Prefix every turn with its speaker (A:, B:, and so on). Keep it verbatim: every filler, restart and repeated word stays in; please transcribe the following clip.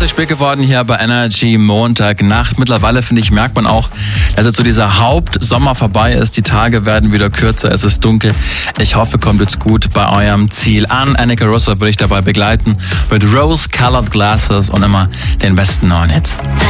A: ist spät geworden hier bei Energy Montagnacht. Mittlerweile, finde ich, merkt man auch, dass jetzt so dieser Hauptsommer vorbei ist. Die Tage werden wieder kürzer, es ist dunkel. Ich hoffe, kommt jetzt gut bei eurem Ziel an. Annika Russell würde ich dabei begleiten mit Rose Colored Glasses und immer den besten neuen Hits.